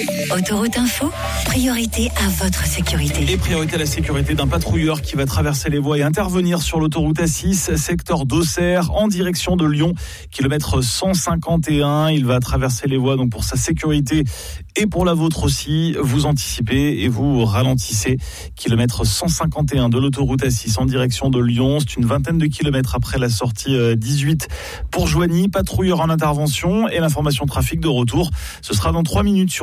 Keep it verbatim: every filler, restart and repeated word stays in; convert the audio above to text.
Autoroute Info, priorité à votre sécurité. Et priorité à la sécurité d'un patrouilleur qui va traverser les voies et intervenir sur l'autoroute A six, secteur d'Auxerre, en direction de Lyon, kilomètre cent cinquante et un. Il va traverser les voies donc pour sa sécurité et pour la vôtre aussi. Vous anticipez et vous ralentissez. Kilomètre cent cinquante et un de l'autoroute A six en direction de Lyon. C'est une vingtaine de kilomètres après la sortie dix-huit pour Joigny. Patrouilleur en intervention et l'information trafic de retour. Ce sera dans trois minutes sur